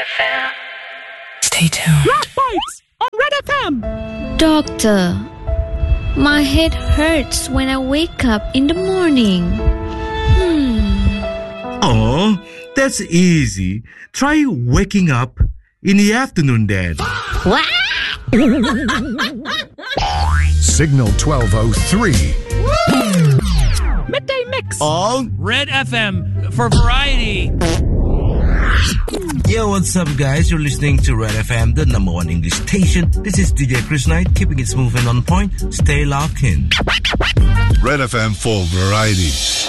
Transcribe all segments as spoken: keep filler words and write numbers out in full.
F M. Stay tuned. Love Bites on Red F M. Doctor, my head hurts when I wake up in the morning. Hmm. Oh, that's easy. Try waking up in the afternoon then. What? Signal twelve oh three. Midday Mix on Red F M for variety. Yo, what's up, guys? You're listening to Red F M, the number one English station. This is D J Chris Knight, keeping it smooth and on point. Stay locked in. Red F M for variety.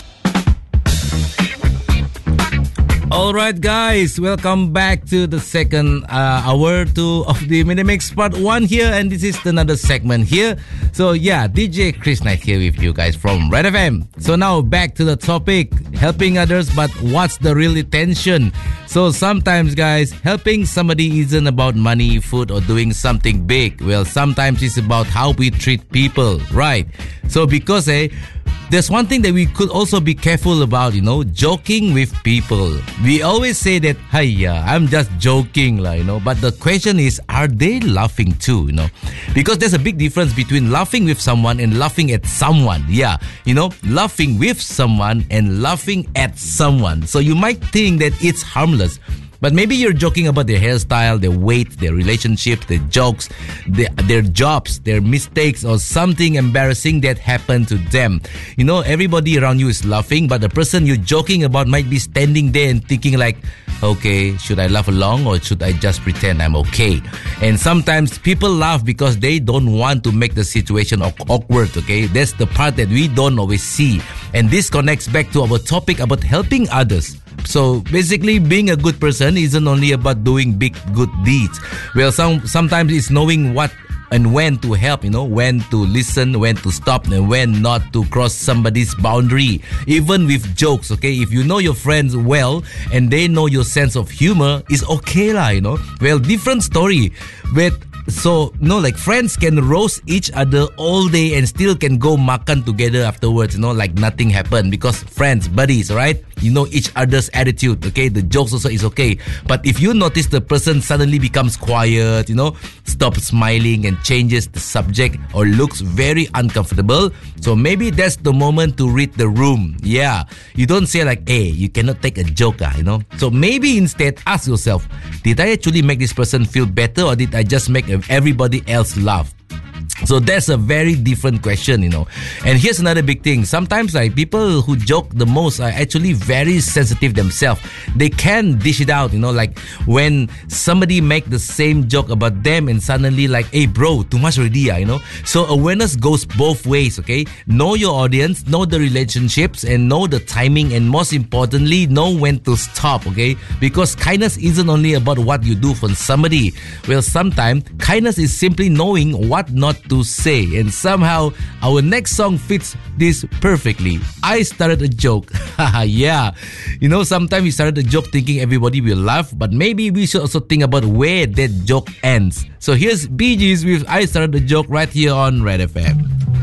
Alright guys, welcome back to the second uh, hour two of the Minimix part one here, and this is another segment here. So yeah, D J Chris Knight here with you guys from Red F M. So now back to the topic, helping others, but what's the real intention? So sometimes guys, helping somebody isn't about money, food, or doing something big. Well, sometimes it's about how we treat people, right? So because eh, there's one thing that we could also be careful about, you know, joking with people. We always say that, hey, uh, I'm just joking, la, you know. But the question is, are they laughing too, you know? Because there's a big difference between laughing with someone and laughing at someone. Yeah, you know, laughing with someone and laughing at someone. So you might think that it's harmless. But maybe you're joking about their hairstyle, their weight, their relationships, their jokes, their, their jobs, their mistakes, or something embarrassing that happened to them. You know, everybody around you is laughing, but the person you're joking about might be standing there and thinking like, okay, should I laugh along or should I just pretend I'm okay? And sometimes people laugh because they don't want to make the situation awkward, okay? That's the part that we don't always see. And this connects back to our topic about helping others. So basically, being a good person isn't only about doing big good deeds. Well, some sometimes it's knowing what and when to help, you know, when to listen, when to stop, and when not to cross somebody's boundary. Even with jokes, okay? If you know your friends well and they know your sense of humor, it's okay lah, you know. Well, different story. But so, no, like friends can roast each other all day and still can go makan together afterwards, you know, like nothing happened because friends, buddies, right? You know each other's attitude, okay? The jokes also is okay. But if you notice the person suddenly becomes quiet, you know, stops smiling and changes the subject or looks very uncomfortable, so maybe that's the moment to read the room. Yeah, you don't say like, hey, you cannot take a joke, ah, you know? So maybe instead ask yourself, did I actually make this person feel better or did I just make everybody else laugh? So that's a very different question, you know. And here's another big thing. Sometimes like people who joke the most are actually very sensitive themselves. They can dish it out, you know, like when somebody make the same joke about them and suddenly like, hey bro, too much already, you know. So awareness goes both ways, okay? Know your audience, know the relationships, and know the timing, and most importantly, know when to stop, okay? Because kindness isn't only about what you do for somebody. Well, sometimes kindness is simply knowing what not to say, and somehow our next song fits this perfectly. I started a joke. Yeah, you know, sometimes we started a joke thinking everybody will laugh, but maybe we should also think about where that joke ends. So here's Bee Gees with I Started a Joke right here on Red F M.